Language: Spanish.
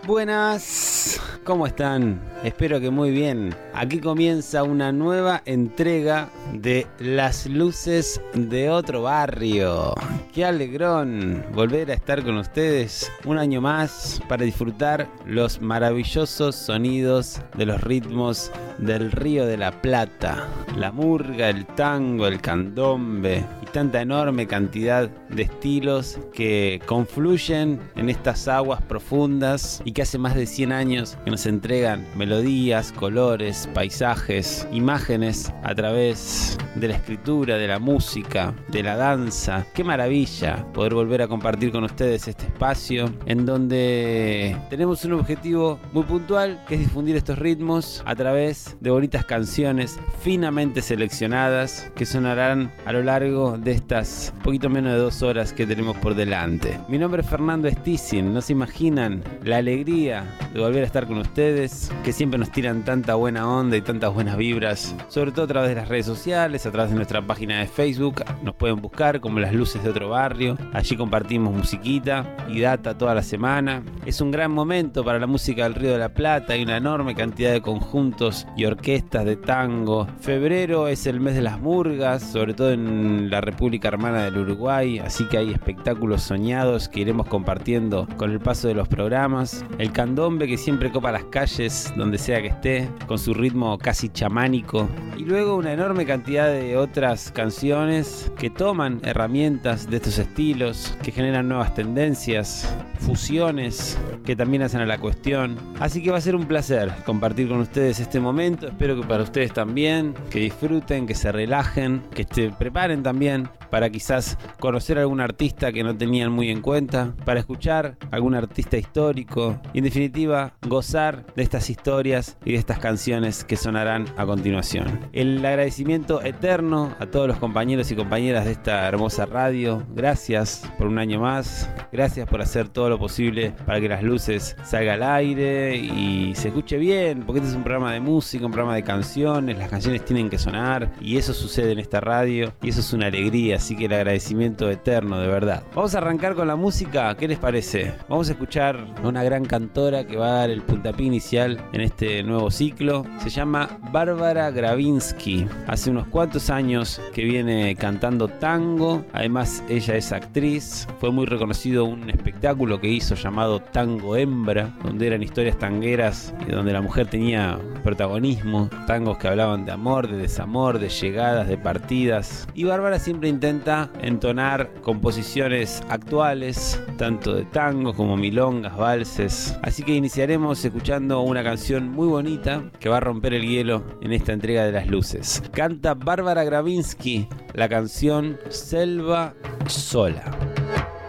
Buenas, ¿cómo están? Espero que muy bien. Aquí comienza una nueva entrega de Las Luces de Otro Barrio. ¡Qué alegrón volver a estar con ustedes un año más para disfrutar los maravillosos sonidos de los ritmos del Río de la Plata! La murga, el tango, el candombe y tanta enorme cantidad de estilos que confluyen en estas aguas profundas y que hace más de 100 años que nos entregan melodías, colores, paisajes, imágenes a través de la escritura, de la música, de la danza. ¡Qué maravilla poder volver a compartir con ustedes este espacio en donde tenemos un objetivo muy puntual, que es difundir estos ritmos a través de bonitas canciones finamente seleccionadas que sonarán a lo largo de estas poquito menos de 2 horas que tenemos por delante. Mi nombre es Fernando Stissin. No se imaginan la alegría de volver a estar con ustedes, que siempre nos tiran tanta buena onda y tantas buenas vibras, sobre todo a través de las redes sociales, a través de nuestra página de Facebook. Nos pueden buscar como Las Luces de Otro Barrio. Allí compartimos musiquita y data toda la semana. Es un gran momento para la música del Río de la Plata. Hay una enorme cantidad de conjuntos y orquestas de tango. Febrero es el mes de las murgas, sobre todo en la República Hermana del Uruguay, así que hay espectáculos soñados que iremos compartiendo con el paso de los programas. El candombe, que siempre copa las calles donde sea que esté, con su ritmo casi chamánico, y luego una enorme cantidad de otras canciones que toman herramientas de estos estilos, que generan nuevas tendencias, fusiones que también hacen a la cuestión. Así que va a ser un placer compartir con ustedes este momento. Espero que para ustedes también, que disfruten, que se relajen, que se preparen también para quizás conocer a algún artista que no tenían muy en cuenta, para escuchar a algún artista histórico y en definitiva gozar de estas historias y de estas canciones que sonarán a continuación. El agradecimiento eterno a todos los compañeros y compañeras de esta hermosa radio. Gracias por un año más, gracias por hacer todo lo posible para que Las Luces salga al aire y se escuche bien, porque este es un programa de música, un programa de canciones. Las canciones tienen que sonar y eso sucede en esta radio y eso es una alegría. Así que el agradecimiento eterno, de verdad. Vamos a arrancar con la música. ¿Qué les parece? Vamos a escuchar a una gran cantora que va a dar el puntapié inicial en este nuevo ciclo. Se llama Bárbara Gravinsky. Hace unos cuantos años que viene cantando tango. Además, ella es actriz. Fue muy reconocido un espectáculo que hizo llamado Tango Hembra, donde eran historias tangueras y donde la mujer tenía protagonismo. Tangos que hablaban de amor, de desamor, de llegadas, de partidas. Y Bárbara siempre intenta entonar composiciones actuales, tanto de tango como milongas, valses. Así que iniciaremos escuchando una canción muy bonita que va a romper el hielo en esta entrega de Las Luces. Canta Bárbara Gravinsky la canción Selva Sola.